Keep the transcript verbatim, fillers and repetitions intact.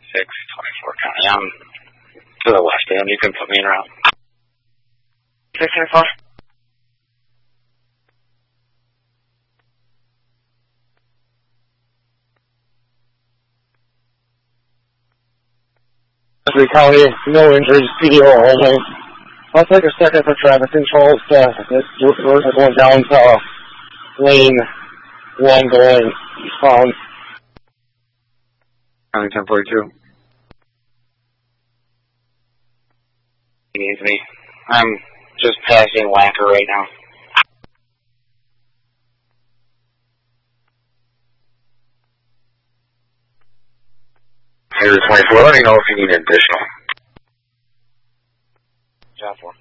six, twenty-four County. I'm to the west end. You can put me in route. six twenty-four. Three County, no injuries, P D O only. I'll take a second for traffic control. Uh, we're going down to lane one going eastbound. County ten forty-two. He needs me. I'm just passing Wacker right now. Here's twenty-four. Let me know if you need additional. Job four.